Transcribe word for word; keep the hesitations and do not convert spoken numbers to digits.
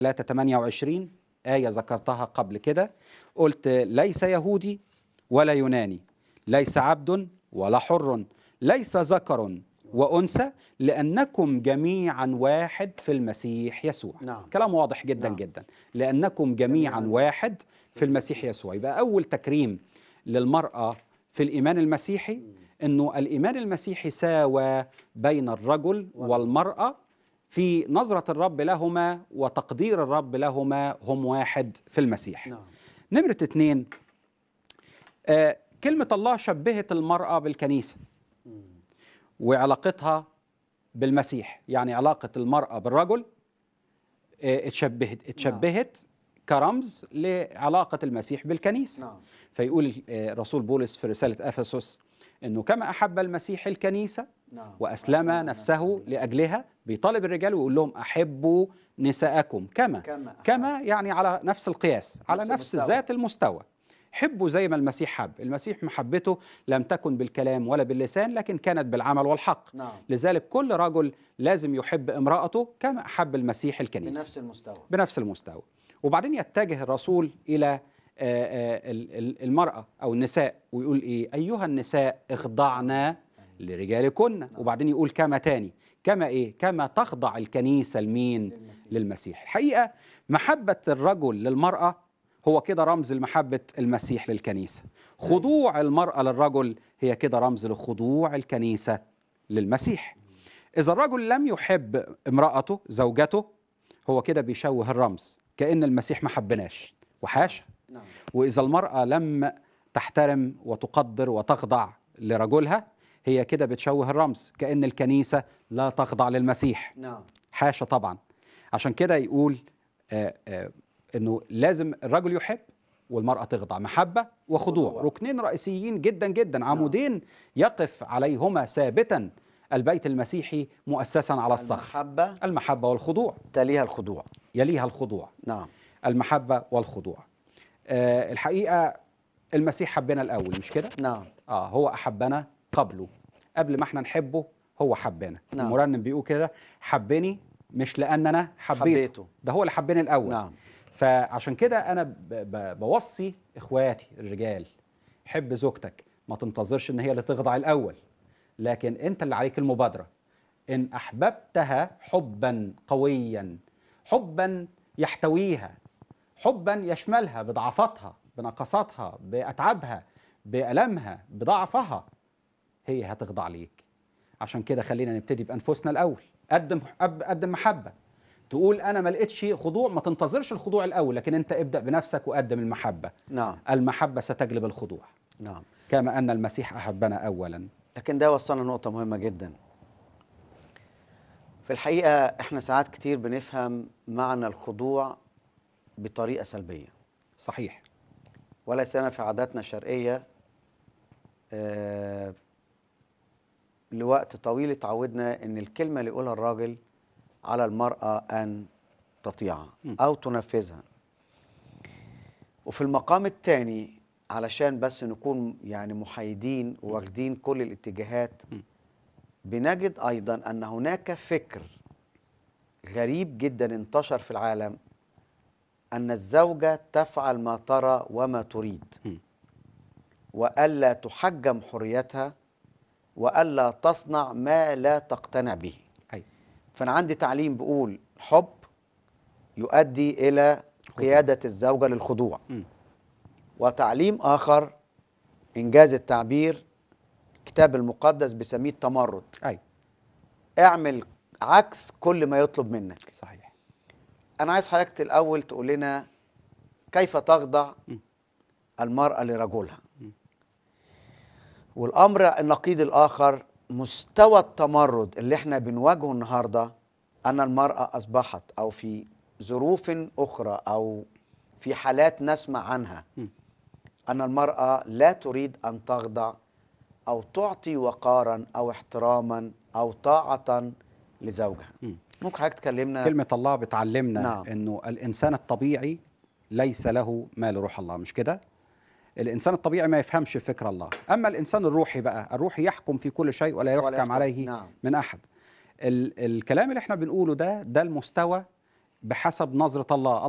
ثلاثة ثمانية وعشرين آية ذكرتها قبل كده، قلت ليس يهودي ولا يوناني، ليس عبد ولا حر، ليس ذكر وأنثى، لأنكم جميعا واحد في المسيح يسوع. نعم. كلام واضح جدا نعم. جدا، لأنكم جميعا جميعاً واحد في المسيح يسوع. يبقى أول تكريم للمرأة في الإيمان المسيحي أنه الإيمان المسيحي ساوى بين الرجل والمرأة في نظرة الرب لهما وتقدير الرب لهما، هم واحد في المسيح. نعم. نمرة اتنين، آه كلمة الله شبهت المرأة بالكنيسة وعلاقتها بالمسيح، يعني علاقة المرأة بالرجل آه اتشبهت اتشبهت كرمز لعلاقة المسيح بالكنيسة. نعم. فيقول آه رسول بولس في رسالة أفسس أنه كما أحب المسيح الكنيسة نعم. وأسلم نفسه لأجلها، بيطالب الرجال ويقول لهم أحبوا نساءكم كما كما كما يعني على نفس القياس، على نفس نفس المستوى. ذات المستوى. حبوا زي ما المسيح حب. المسيح محبته لم تكن بالكلام ولا باللسان، لكن كانت بالعمل والحق. نعم. لذلك كل رجل لازم يحب امرأته كما أحب المسيح الكنيسة، بنفس المستوى. بنفس المستوى. وبعدين يتجه الرسول إلى آه، آه، ال- ال- المرأة أو النساء ويقول إيه؟ أيها النساء اخضعنا لرجالكن. وبعدين يقول كما تاني، كما إيه؟ كما تخضع الكنيسة لمين؟ للمسيح. للمسيح. الحقيقة محبة الرجل للمرأة هو كده رمز لمحبة المسيح للكنيسة. خضوع المرأة للرجل هي كده رمز لخضوع الكنيسة للمسيح. إذا الرجل لم يحب امرأته زوجته، هو كده بيشوه الرمز، كأن المسيح ما حبناش، وحاشا. نعم. وإذا المرأة لم تحترم وتقدر وتخضع لرجلها، هي كده بتشوه الرمز، كأن الكنيسة لا تخضع للمسيح. نعم. حاشا طبعا. عشان كده يقول آه آه انه لازم الرجل يحب والمرأة تخضع، محبة وخضوع، خضوع. ركنين رئيسيين جدا جدا، عمودين يقف عليهما ثابتا البيت المسيحي مؤسسا على الصخر. المحبة المحبة والخضوع، تليها الخضوع. يليها الخضوع. نعم. المحبة والخضوع. آه الحقيقة المسيح حبنا الأول، مش كده؟ نعم. آه هو أحبنا قبله، قبل ما احنا نحبه هو حبنا. نعم. المرنم بيقول كده، حبني مش لأن أنا حبيته, حبيته. ده هو اللي حبني الأول. نعم. فعشان كده أنا ب ب بوصي إخواتي الرجال، حب زوجتك، ما تنتظرش إن هي اللي تخضع الأول، لكن أنت اللي عليك المبادرة. إن أحببتها حبا قويا، حبا يحتويها، حبا يشملها بضعفاتها بنقصاتها بأتعابها بألمها بضعفها، هي هتخضع ليك. عشان كده خلينا نبتدي بأنفسنا الأول. قدم قدم محبة. تقول أنا ما لقيتش خضوع، ما تنتظرش الخضوع الأول، لكن أنت ابدأ بنفسك وقدم المحبة. نعم. المحبة ستجلب الخضوع. نعم. كما أن المسيح أحبنا أولا. لكن ده وصلنا نقطة مهمة جدا. في الحقيقة احنا ساعات كتير بنفهم معنى الخضوع بطريقة سلبية، صحيح. ولا سيما في عاداتنا الشرقية. آه لوقت طويل اتعودنا ان الكلمة اللي يقولها الراجل على المرأة ان تطيعها او تنفذها. وفي المقام الثاني، علشان بس نكون يعني محايدين واخدين كل الاتجاهات، بنجد ايضا ان هناك فكر غريب جدا انتشر في العالم، ان الزوجة تفعل ما ترى وما تريد، والا تحجم حريتها، والا تصنع ما لا تقتنع به. أي. فانا عندي تعليم بيقول حب يؤدي الى قيادة الزوجة للخضوع، م. وتعليم اخر انجاز التعبير الكتاب المقدس بيسميه التمرد. أي. اعمل عكس كل ما يطلب منك. صحيح. انا عايز حضرتك الاول تقول لنا كيف تخضع م. المرأة لرجلها. والامر النقيض الاخر، مستوى التمرد اللي احنا بنواجهه النهارده، ان المرأة اصبحت او في ظروف اخرى او في حالات نسمع عنها م. ان المرأة لا تريد ان تخضع او تعطي وقارا او احتراما او طاعة لزوجها. م. ممكن حضرتك تكلمنا؟ كلمة الله بتعلمنا نعم. أنه الإنسان الطبيعي ليس له ما لروح الله، مش كده؟ الإنسان الطبيعي ما يفهمش فكر الله. أما الإنسان الروحي بقى، الروحي يحكم في كل شيء ولا يحكم ولا يحكم. عليه نعم. من أحد. ال الكلام اللي احنا بنقوله ده ده المستوى بحسب نظرة الله.